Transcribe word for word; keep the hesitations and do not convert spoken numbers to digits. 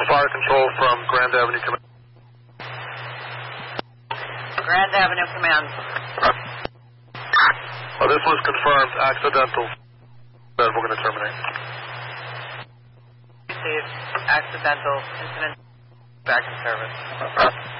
fire control from Grand Avenue Command. Grand Avenue Command. Well, this was confirmed accidental. Then we're going to terminate. Received accidental incident back in service.